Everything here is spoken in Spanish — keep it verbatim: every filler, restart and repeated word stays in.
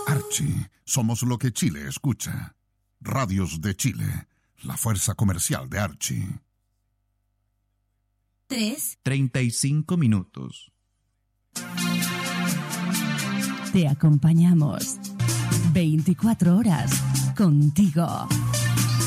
Archie, somos lo que Chile escucha. Radios de Chile, la fuerza comercial de Archie. Tres. Treinta y cinco minutos. Te acompañamos veinticuatro horas contigo.